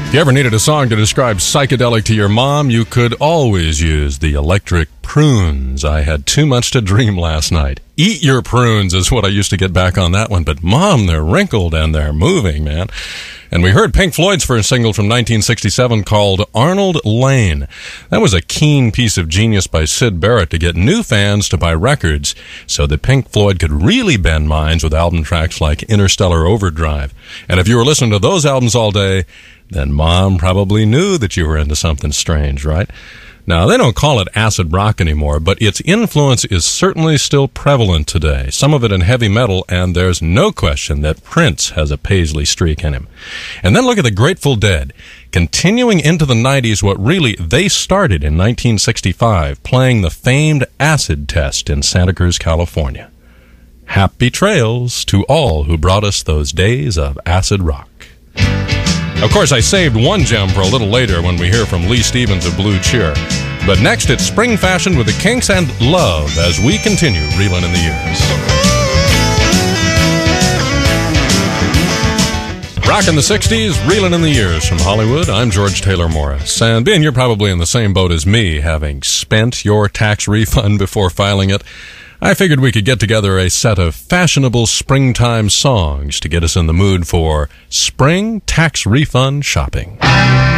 If you ever needed a song to describe psychedelic to your mom, you could always use the Electric Prunes. I had too much to dream last night. Eat your prunes is what I used to get back on that one. But Mom, they're wrinkled and they're moving, man. And we heard Pink Floyd's first single from 1967 called Arnold Lane. That was a keen piece of genius by Syd Barrett to get new fans to buy records so that Pink Floyd could really bend minds with album tracks like Interstellar Overdrive. And if you were listening to those albums all day, then Mom probably knew that you were into something strange, right? Now, they don't call it acid rock anymore, but its influence is certainly still prevalent today, some of it in heavy metal, and there's no question that Prince has a Paisley streak in him. And then look at the Grateful Dead, continuing into the 90s what really they started in 1965, playing the famed acid test in Santa Cruz, California. Happy trails to all who brought us those days of acid rock. Of course, I saved one gem for a little later when we hear from Lee Stevens of Blue Cheer. But next, it's Spring Fashion with the Kinks and Love as we continue reeling in the years. Rockin' the 60s, reeling in the years from Hollywood. I'm George Taylor Morris. And Ben, you're probably in the same boat as me, having spent your tax refund before filing it. I figured we could get together a set of fashionable springtime songs to get us in the mood for spring tax refund shopping.